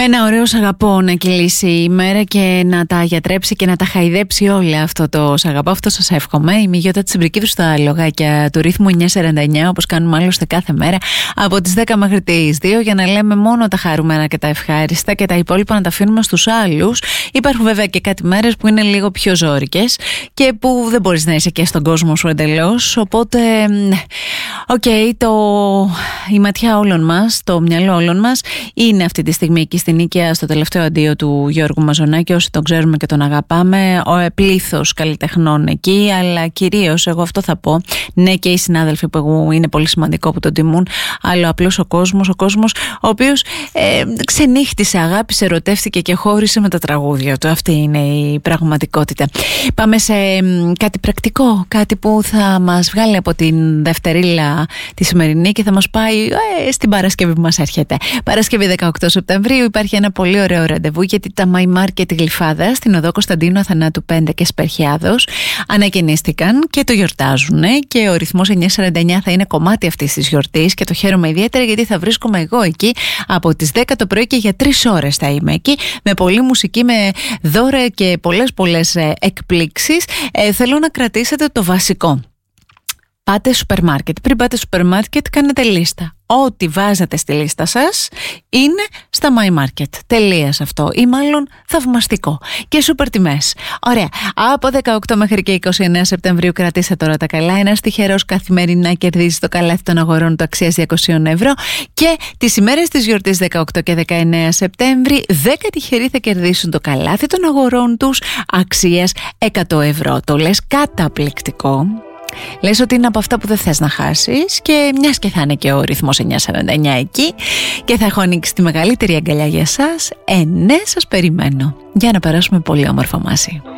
Με ένα ωραίο σ' αγαπώ να κυλήσει η μέρα και να τα γιατρέψει και να τα χαϊδέψει όλα αυτό το σ' αγαπώ. Αυτό σας εύχομαι. Είμαι η Γιώτα Τσιμπρικίδου στα λογάκια του ρύθμου 949, όπως κάνουμε άλλωστε κάθε μέρα από τις 10 μέχρι τις 2, για να λέμε μόνο τα χαρούμενα και τα ευχάριστα και τα υπόλοιπα να τα αφήνουμε στους άλλους. Υπάρχουν βέβαια και κάτι μέρες που είναι λίγο πιο ζώρικες και που δεν μπορείς να είσαι και στον κόσμο σου εντελώς. Οπότε, η ματιά όλων μας, το μυαλό όλων μας είναι αυτή τη στιγμή εκεί στην Νίκαια, στο τελευταίο αντίο του Γιώργου Μαζονάκη. Όσοι τον ξέρουμε και τον αγαπάμε, πλήθος καλλιτεχνών εκεί, αλλά κυρίως εγώ αυτό θα πω, ναι, και οι συνάδελφοι που είναι πολύ σημαντικό που τον τιμούν, αλλά απλώς ο κόσμος ο οποίος ξενύχτησε, αγάπησε, ερωτεύτηκε και χώρισε με τα τραγούδια του. Αυτή είναι η πραγματικότητα. Πάμε σε κάτι πρακτικό, κάτι που θα μας βγάλει από την Δευτερίλα τη σημερινή και θα μας πάει στην Παρασκευή που μας έρχεται. Παρασκευή 18 Σεπτεμβρίου υπάρχει ένα πολύ ωραίο ραντεβού, γιατί τα My Market Γλυφάδα στην οδό Κωνσταντίνου Αθανάτου 5 και Σπερχιάδος ανακαινίστηκαν και το γιορτάζουν, και ο ρυθμός 949 θα είναι κομμάτι αυτής της γιορτής και το χαίρομαι ιδιαίτερα, γιατί θα βρίσκομαι εγώ εκεί από τις 10 το πρωί και για 3 ώρες θα είμαι εκεί, με πολλή μουσική, με δώρα και πολλές εκπλήξεις. Θέλω να κρατήσετε το βασικό. Πάτε σούπερ μάρκετ. Πριν πάτε σούπερ μάρκετ, κάνετε λίστα. Ό,τι βάζετε στη λίστα σας είναι στα My Market. Τελείας αυτό. Ή μάλλον θαυμαστικό. Και σούπερ τιμές. Ωραία. Από 18 μέχρι και 29 Σεπτεμβρίου κρατήστε τώρα τα καλά. Ένας τυχερός καθημερινά κερδίζει το καλάθι των αγορών του αξίας 200 ευρώ. Και τις ημέρες της γιορτής 18 και 19 Σεπτέμβρη, 10 τυχεροί θα κερδίσουν το καλάθι των αγορών τους αξίας 100 ευρώ. Το λες καταπληκτικό. Λες ότι είναι από αυτά που δεν θες να χάσεις, και μιας και θα είναι και ο ρυθμός 949 εκεί και θα έχω ανοίξει τη μεγαλύτερη αγκαλιά για σας, ναι, σας περιμένω για να περάσουμε πολύ όμορφα μαζί.